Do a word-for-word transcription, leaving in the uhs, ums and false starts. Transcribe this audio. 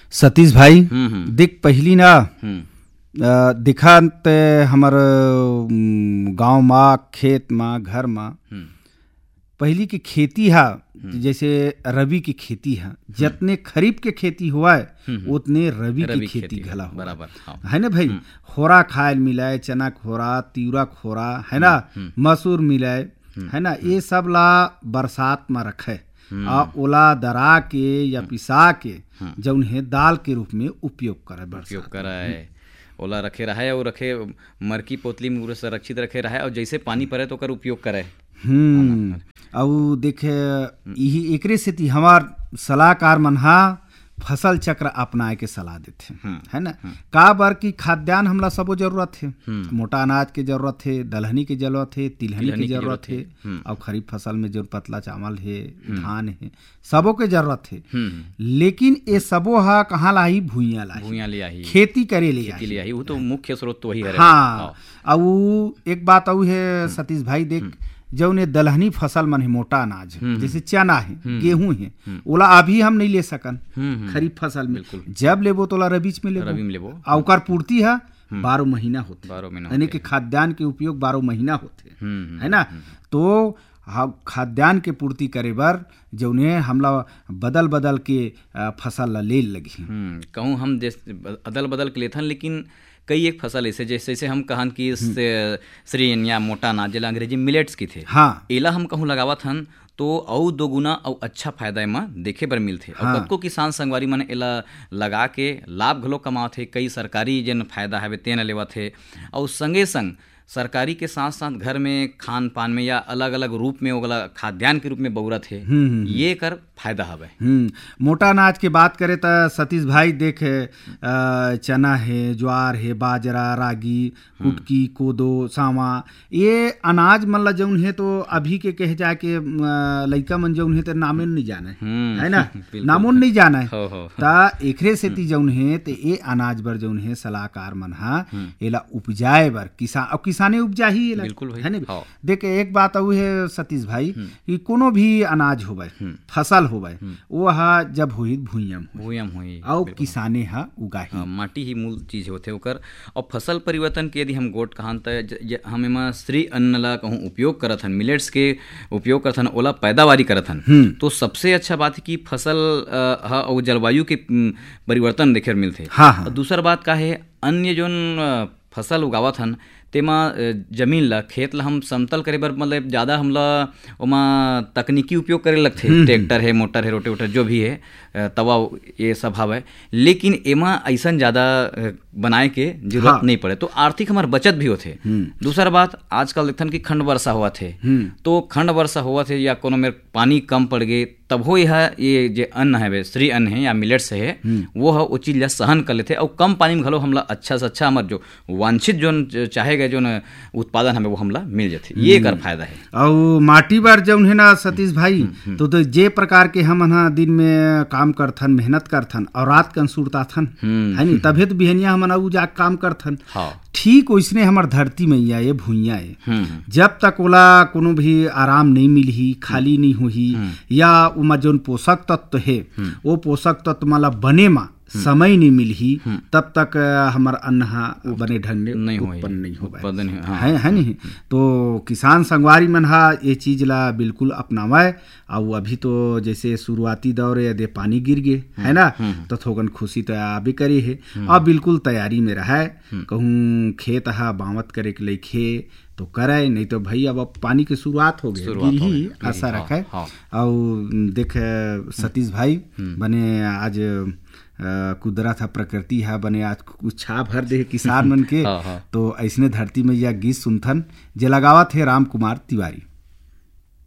सतीश भाई हम्म, हम्म, देख पहली ना हम्म, अ, दिखा ते हमर गांव माँ खेत माँ घर माँ हम्म, पहली की खेती है जैसे रबी की खेती है, जितने खरीफ के खेती हुआ है हम्म, उतने रबी रबी की खेती खेती घला हुआ बराबर, हाँ। है ना भाई। खोरा खाए मिलाए, चना खोरा, तिवरा खोरा है ना, मसूर मिलाए है ना, ये सब ला बरसात में रखे आ ओला दरा के या पिसा के जौन है दाल के रूप में उपयोग करे उपयोग कराए, ओला रखे रहा है और रखे मरकी पोतली में पूरे संरक्षित रखे रहा है और जैसे पानी पड़े तो कर उपयोग करे। हम्म और देखे यही एकरे सेती हमार सलाहकार मन हा फसल चक्र अपनाए के सलाह देते है ना। का बार की खाद्यान्न हमला सबो जरूरत है, मोटा अनाज के जरूरत है, दलहनी के जरूरत है, तिलहनी की जरूरत है और खरीफ फसल में जो पतला चावल है, धान है, सबो के जरूरत है। लेकिन ये सबो हा कहाँ लाई? भूइयां लाई, भूइयां ले आई, खेती करे ले खेती आई, वो तो मुख्य स्रोत तो वही है। हाँ और एक बात और है सतीश भाई, देख जौन दलहनी फसल मन है, मोटा अनाज जैसे चना है, गेहूं है, ओला अभी हम नहीं ले सकन खरीफ फसल में, जब लेबो तो ओला रबीच में लेबो, रबी में लेबो, औकार पूर्ति है बारह महीना होते, बारह महीना यानी कि खाद्यान्न के उपयोग बारह महीना होते है ना। तो खाद्यान्न के पूर्ति करे बर जौने हमला बदल बदल के फसल ला ले लगी, कहूँ हम अदल बदल के लेथन, लेकिन कई एक फसल ऐसे जैसे जैसे हम कहन कि श्रेण या मोटा अनाज जिला अंग्रेजी मिलेट्स की थे, हाँ एला हम कहूँ लगावत हन तो और दो गुना और अच्छा फायदा एमा देखे बर मिलथे। हाँ। और कतको किसान संगवारी मन एला लगा के लाभ घलो कमावत है, कई सरकारी जन फायदा है तेन लेवत है और संगे संग सरकारी के साथ साथ घर में खान पान में या अलग अलग रूप में ओला खाद्यान्न के रूप में बउरत है, ये कर फायदा हवे। मोटा अनाज के बात करे तो सतीश भाई देख चना है, ज्वार है, बाजरा, रागी, कुटकी, कोदो, सावा, ये अनाज मन ला जौन है तो अभी के कहे जाए के लइका मन जौन है तो नामे नहीं जाना है ना, नामो नहीं जाना है ता एकरे सेती जौन है तो ये अनाज बर जौन है सलाहकार मन हा एला उपजाए बर किसान किसाने उपजा ही है ना। देख एक बात और है सतीश भाई कि कोनो भी अनाज होवे, फसल होवे, वो हा जब हुई भूइयम भूइयम हुई और किसाने हा उगाही, माटी ही मूल चीज होते ओकर। और फसल परिवर्तन के यदि हम गोट कहन त हम एमा श्री अन्न ला कहूँ उपयोग करत हन, मिलेट्स के उपयोग करत हन, ओला पैदावारी करत हन, तो सबसे अच्छा बात है कि फसल हा और जलवायु के परिवर्तन देखे मिलते। हाँ, दूसर बात का है अन्य जोन फसल उगावत हन तेमा जमीन ला खेत ला हम समतल करे बर मतलब ज़्यादा हमला ओमा तकनीकी उपयोग करे लगथे, ट्रैक्टर है, मोटर है, रोटेवेटर जो भी है, तवा ये सब हवे, लेकिन एमा ऐसा ज़्यादा बनाए के जरूरत हाँ। नहीं पड़े, तो आर्थिक हमार बचत भी होथे। दूसरा बात आजकल देखथन कि खंड वर्षा हुआ थे, तो खंड वर्षा हुआ थे या कोनो में पानी कम पड़ गए तब हो यह ये जो अन्न है श्री अन्न है या मिलेट्स है वो है वो चीज ला सहन कर लेते और कम पानी में घलो हमला अच्छा से अच्छा हमार जो वांछित जो चाहेगा जो न उत्पादन हमें वो हमला मिल जाते, ये कर फायदा है। और माटी बार जौन है ना सतीश भाई तो, तो जे प्रकार के हम दिन में काम करथन, मेहनत करथन और रात कन सुरता थन है नी, तभी तो बिहनिया हम जा काम करथन, ठीक वैसने हमार धरती मैया ये भूइया है, जब तक ओला कोनो भी आराम नहीं मिलही, खाली नहीं हुई या उमा जोन पोषक तत्व है वो पोषक तत्व माला बने मा समय नहीं मिलही, तब तक हमार अन्न बने ढंग से उत्पन्न नहीं हो है, है नहीं। तो किसान संगवारी मन हा ये चीज ला बिल्कुल अपनावाए और अभी तो जैसे शुरुआती दौर यदि पानी गिर गए है ना तो थोकन खुशी तो आबे करे है, अब बिल्कुल तैयारी में रहा है, कहूँ खेत हा बावत करे के लेखे तो करे, नहीं तो भाई अब पानी की शुरुआत हो गई ही आशा रखे। और देख सतीश भाई बने आज कुदरत है, प्रकृति है, बने आज कुछ छा भर दे किसान मन के तो ऐसने धरती में यह गीत सुनथन जे लगावत है राम कुमार तिवारी।